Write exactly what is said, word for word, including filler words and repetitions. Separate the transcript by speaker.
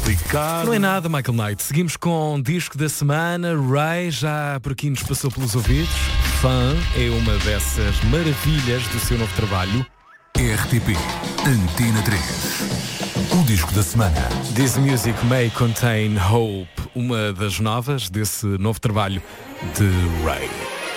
Speaker 1: complicado.
Speaker 2: Não é nada, Michael Knight. Seguimos com o disco da semana. Ray já por aqui nos passou pelos ouvidos. Fun é uma dessas maravilhas do seu novo trabalho.
Speaker 1: R T P Antena três. O disco da semana.
Speaker 2: This Music May Contain Hope, uma das novas desse novo trabalho de Ray.